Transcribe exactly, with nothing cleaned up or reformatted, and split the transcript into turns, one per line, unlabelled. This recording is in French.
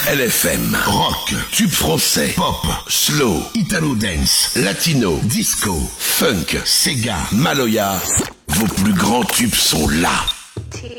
L F M, rock, tube français, pop, slow, italo dance, latino, disco, funk, Sega, Maloya. Vos plus grands tubes sont là.